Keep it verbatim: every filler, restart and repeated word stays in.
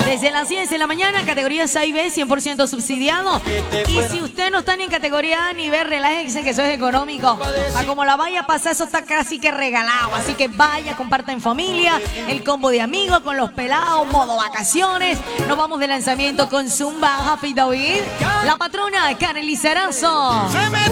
Desde las diez de la mañana, categorías A y B, cien por ciento subsidiado. Y si usted no está ni en categoría A ni B, relájese que eso es económico. A como la vaya a pasar, eso está casi que regalado. Así que vaya, comparta en familia, el combo de amigos con los pelados, modo vacaciones. Nos vamos de lanzamiento con Zumba, Happy David, la patrona Canely Sarazo.